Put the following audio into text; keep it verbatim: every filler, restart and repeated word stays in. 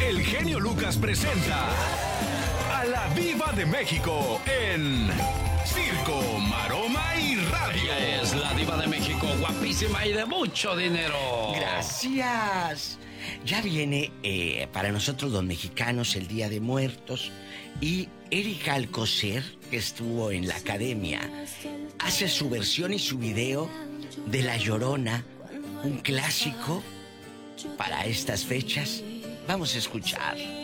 el genio Lucas presenta a la Diva de México en Circo, Maroma y Radio. Ella es la Diva de México, guapísima y de mucho dinero. Gracias. Ya viene eh, para nosotros los mexicanos el Día de Muertos y Erika Alcocer, que estuvo en la academia, hace su versión y su video de La Llorona, un clásico para estas fechas. Vamos a escuchar.